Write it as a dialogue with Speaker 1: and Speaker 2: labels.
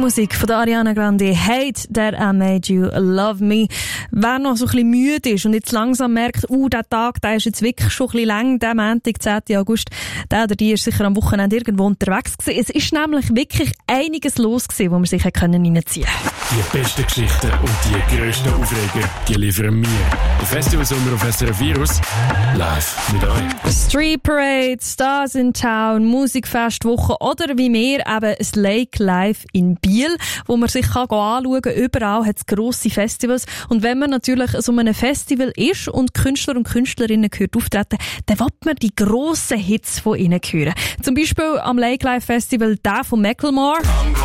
Speaker 1: Musik von der Ariana Grande, Hate That I Made You Love Me. Wer noch so ein bisschen müde ist und jetzt langsam merkt, der Tag, der ist jetzt wirklich schon ein bisschen lang, der Montag, 10. August, der oder die ist sicher am Wochenende irgendwo unterwegs gewesen. Es ist nämlich wirklich einiges los gewesen, wo man sich reinziehen konnte.
Speaker 2: Die besten Geschichten und die grössten Aufreger, die liefern wir. Der Festivalsommer auf SRF Virus, live mit euch.
Speaker 1: Street Parade, Stars in Town, Musikfestwoche oder wie wir eben das Lake Live in Biel, wo man sich anschauen kann. Überall hat es grosse Festivals. Und wenn man natürlich so einem Festival ist und Künstler und Künstlerinnen gehört auftreten, dann will man die grossen Hits von ihnen hören. Zum Beispiel am Lake Live Festival der von Macklemore.